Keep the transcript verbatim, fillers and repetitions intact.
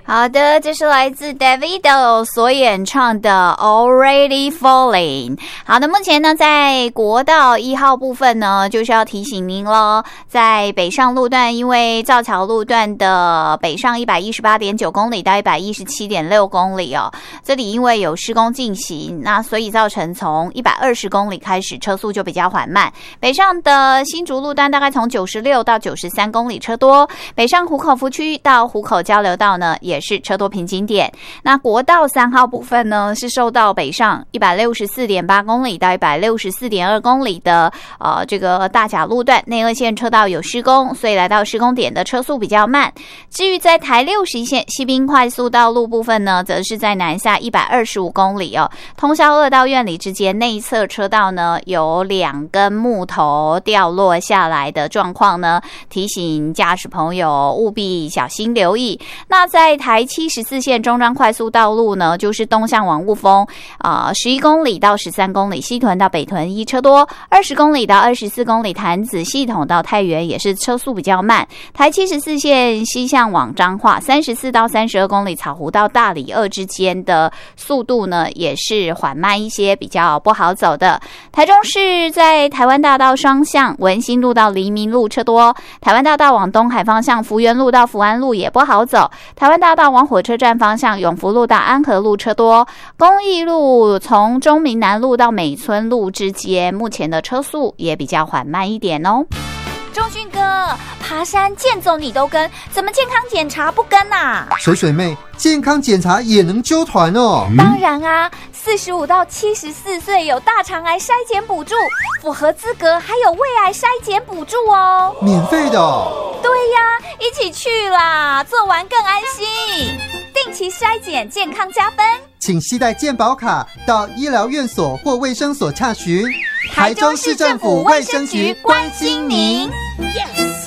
好的，这是来自 Davido 所演唱的 Already Falling。 好的，目前呢在国道一号部分呢，就是要提醒您咯，在北上路段，因为造桥路段的北上 一百一十八点九公里到 一百一十七点六公里哦，这里因为有施工进行，那所以造成从一百二十公里开始车速就比较缓慢。北上的新竹路段大概从九十六到九十三公里车多，北上湖口福区到湖口交流道呢也是车多瓶颈点。那国道三号部分呢，是受到北上 一百六十四点八公里到 一百六十四点二公里的呃这个大甲路段内二线车道有施工，所以来到施工点的车速比较慢。至于在台六十一线西滨快速道路部分呢，则是在南下一百二十五公里哦，通霄二到苑里之间内侧车道呢有两根木头掉落下来的状况呢，提醒驾驶朋友务必小心留意。那在台七十四线中彰快速道路呢，就是东向往雾峰啊、呃，十一公里到十三公里，西屯到北屯一车多，二十公里到二十四公里，潭子系统到太原也是车速比较慢。台七十四线西向往彰化，三十四到三十二公里，草湖到大里二之间的速度呢也是缓慢一些，比较不好走的。台中市在台湾大道双向，文心路到黎明路车多，台湾大道往东海方向，福园路到福安路也不好走，台湾大道往火车站方向，永福路到安和路车多，公益路从中民南路到美村路之间，目前的车速也比较缓慢一点哦。 钟迅哥，爬山健走你都跟，怎么健康检查不跟啊？ 水水妹，健康检查也能揪团哦。 当然啊，四十五到七十四岁有大肠癌筛检补助，符合资格还有胃癌筛检补助哦， 免费的哦。 对呀，一起去啦，做完更安心。定期筛检，健康加分。 请携带健保卡到医疗院所或卫生所洽询。 台中市政府卫生局关心您。Yes。